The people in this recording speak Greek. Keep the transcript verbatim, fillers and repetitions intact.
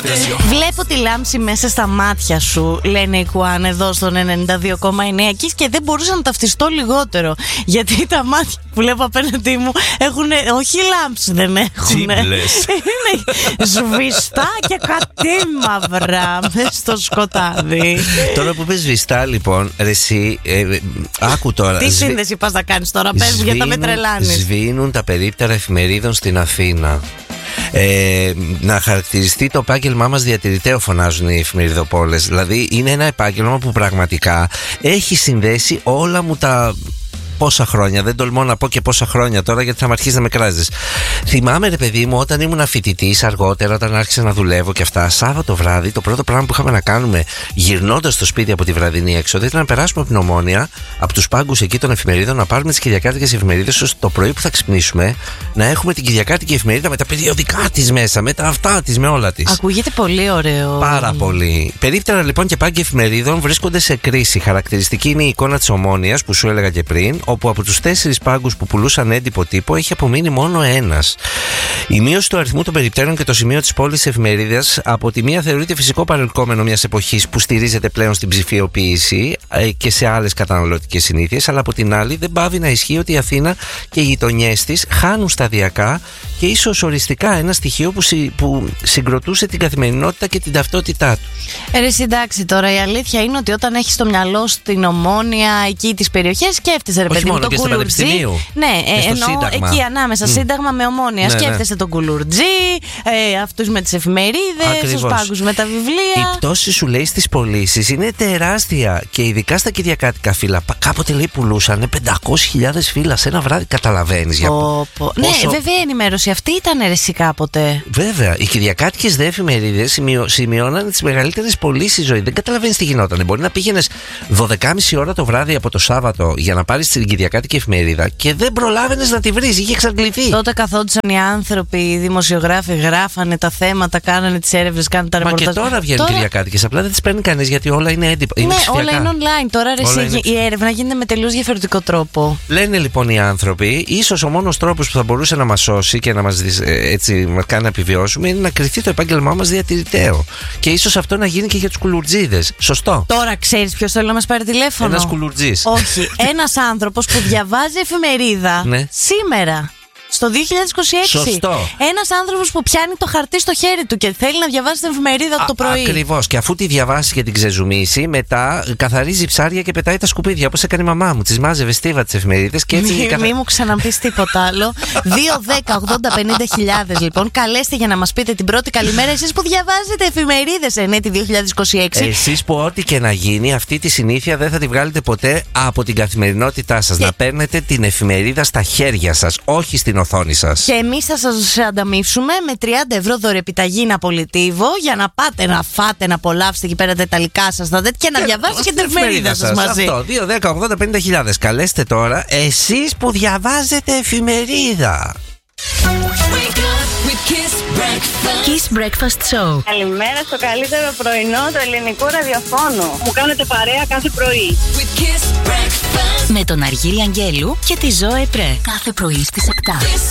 Βλέπω τη λάμψη μέσα στα μάτια σου, λένε οι Κουάν εδώ στον ενενήντα δύο κόμμα εννέα Kiss, και δεν μπορούσα να ταυτιστώ λιγότερο. Γιατί τα μάτια που βλέπω απέναντί μου έχουν, όχι λάμψη δεν έχουν. Τσίμπλες. Είναι σβηστά και κατήμαυρα μες στο σκοτάδι. Τώρα που πες σβηστά, λοιπόν, ρε εσύ, ε, ε, άκου τώρα. Τι Σβη... σύνδεση πας να κάνεις τώρα, πες μου, γιατί τα με τρελάνεις. Σβήνουν τα περίπτερα εφημερίδων στην Αθήνα. Ε, να χαρακτηριστεί το επάγγελμά μας διατηρηταίο, φωνάζουν οι εφημεριδοπόλες. Δηλαδή είναι ένα επάγγελμα που πραγματικά έχει συνδέσει όλα μου τα... Πόσα χρόνια, δεν τολμώ να πω και πόσα χρόνια τώρα, γιατί θα με αρχίσει να με κράζεις. Θυμάμαι, ρε παιδί μου, όταν ήμουν φοιτητής αργότερα, όταν άρχισα να δουλεύω και αυτά, Σάββατο βράδυ, το πρώτο πράγμα που είχαμε να κάνουμε γυρνώντας στο σπίτι από τη βραδινή έξοδο ήταν να περάσουμε από την Ομόνια, από τους πάγκους εκεί των εφημερίδων, να πάρουμε τις κυριακάτικες εφημερίδες, ώστε το πρωί που θα ξυπνήσουμε να έχουμε την κυριακάτικη εφημερίδα με τα περιοδικά της μέσα, με τα αυτά της, με όλα της. Ακούγεται πολύ ωραίο. Πάρα πολύ. Περίπτερα λοιπόν και πάγκοι εφημερίδων βρίσκονται σε κρίση. Χαρακτηριστική είναι η εικόνα της Ομόνοιας που σου έλεγα και πριν, όπου από τους τέσσερις πάγκους που πουλούσαν έντυπο τύπο έχει απομείνει μόνο ένας. Η μείωση του αριθμού των περιπτέρων και το σημείο της πώλησης εφημερίδας από τη μία θεωρείται φυσικό παρελκόμενο μιας εποχής που στηρίζεται πλέον στην ψηφιοποίηση και σε άλλες καταναλωτικές συνήθειες, αλλά από την άλλη δεν πάβει να ισχύει ότι η Αθήνα και οι γειτονιές της χάνουν σταδιακά και ίσως οριστικά ένα στοιχείο που, συ, που συγκροτούσε την καθημερινότητα και την ταυτότητά τους. Ε, ρε, εντάξει, τώρα η αλήθεια είναι ότι όταν έχεις στο μυαλό στην Ομόνια, εκεί τις περιοχές, σκέφτεσαι, ρε παιδί μου, το Κουλουρτζή. Ναι, ε, ενώ εκεί ανάμεσα, mm. Σύνταγμα με Ομόνια, ναι, σκέφτεσαι ναι. τον Κουλουρτζή, ε, αυτούς με τις εφημερίδες, τους πάγκους με τα βιβλία. Η πτώση, σου λέει, στις πωλήσεις είναι τεράστια και ειδικά στα κυριακάτικα φύλλα. Κάποτε, λέει, πουλούσαν πεντακόσιες χιλιάδες φύλλα σε ένα βράδυ. Καταλαβαίνεις για πω. πω. Ναι, πόσο... βέβαια η ενημέρωση αυτή ήταν αιρεσί κάποτε. Βέβαια. Οι κυριακάτικες δε εφημερίδες σημειώ, σημειώναν τις μεγαλύτερες πωλήσεις ζωή. Δεν καταλαβαίνεις τι γινόταν. Μπορεί να πήγαινες δώδεκα και μισή ώρα το βράδυ από το Σάββατο για να πάρεις την κυριακάτικη εφημερίδα και δεν προλάβαινες να τη βρεις. Είχε εξαντληθεί. Τότε καθόντουσαν οι άνθρωποι, οι δημοσιογράφοι, γράφανε τα θέματα, κάνανε τις έρευνες, κάνανε τα ρεπορτάζ. Μα και τώρα βγαίνουν τώρα... κυριακάτικες. Απλά δεν τις παίρνει κανείς γιατί όλα είναι έντυπα. Ναι, όλα είναι online. Τώρα ρε, είναι... η έρευνα γίνεται με τελείως διαφορετικό τρόπο. Λένε λοιπόν οι άνθρωποι, ίσως ο μόνος τρόπος που θα μπορούσε να μας σώσει και να μας έτσι, μας κάνει να επιβιώσουμε είναι να κριθεί το επάγγελμά μας διατηρηταίο. Και ίσως αυτό να γίνει και για τους κουλουρτζίδες. Σωστό. Τώρα ξέρεις ποιος θέλει να μας πάρει τηλέφωνο? Ένας κουλουρτζής. Όχι. Ένας άνθρωπος που διαβάζει εφημερίδα ναι. σήμερα. Στο δύο χιλιάδες είκοσι έξι. Σωστό. Ένας άνθρωπος που πιάνει το χαρτί στο χέρι του και θέλει να διαβάσει την εφημερίδα Α, το πρωί. Ακριβώς. Και αφού τη διαβάσει και την ξεζουμίσει, μετά καθαρίζει ψάρια και πετάει τα σκουπίδια. Όπως έκανε η μαμά μου. Τις μάζευε στίβα τις εφημερίδες και έτσι. Μη, καθα... μη μου ξαναπείς τίποτα άλλο. δύο, δέκα, ογδόντα, πενήντα χιλιάδες λοιπόν. Καλέστε για να μας πείτε την πρώτη καλημέρα. Εσείς που διαβάζετε εφημερίδες ενέτη δύο χιλιάδες είκοσι έξι. Εσείς που ό,τι και να γίνει, αυτή τη συνήθεια δεν θα τη βγάλετε ποτέ από την καθημερινότητά σας. Και... να παίρνετε την εφημερίδα στα χέρια σας, όχι στην οθόνη σας. Και εμείς θα σας ανταμείψουμε με τριάντα ευρώ δωρεπιταγή Ναπολιτίβο για να πάτε να φάτε, να απολαύσετε εκεί πέρα τα ιταλικά σας, τα τέτοια, και να διαβάσετε και την εφημερίδα σας μαζί. Αυτό, δύο, δέκα, ογδόντα, πενήντα χιλιάδες. Καλέστε τώρα εσείς που διαβάζετε εφημερίδα. Kiss Breakfast Show. Καλημέρα στο καλύτερο πρωινό του ελληνικού ραδιοφώνου. Μου κάνετε παρέα κάθε πρωί. Με τον Αργύρη Αγγέλου και τη Ζωέ Πρέ. Κάθε πρωί στις επτά.